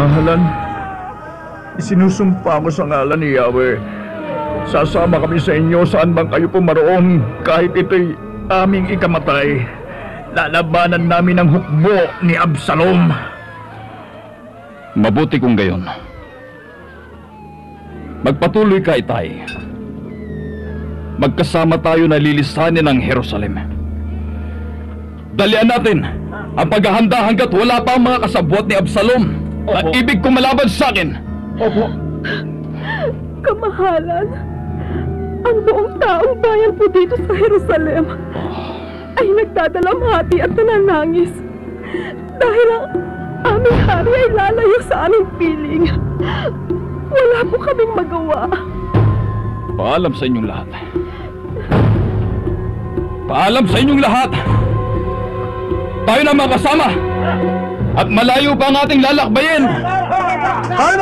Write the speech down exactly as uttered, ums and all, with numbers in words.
kamahalan, isinusumpa ko sa ngalan ni Yahweh. Sasama kami sa inyo saan bang kayo pumaroon, kahit ito'y aming ikamatay. Lalabanan namin ang hukbo ni Absalom. Mabuti kung gayon. Magpatuloy ka, Itay. Magkasama tayo na lilisanin ang Jerusalem. Dalian natin ang paghahanda hanggat wala pa ang mga kasabwat ni Absalom na ibig kumalaban sa akin. Opo. Kamahalan, ang buong taong bayan po dito sa Jerusalem ay nagdadalamhati at nananangis dahil ang aming hari ay lalayo sa aming piling. Wala po kaming magawa. Paalam sa inyong lahat. Paalam sa inyong lahat. Tayo na makasama at malayo pa ang ating lalakbayin. Tayo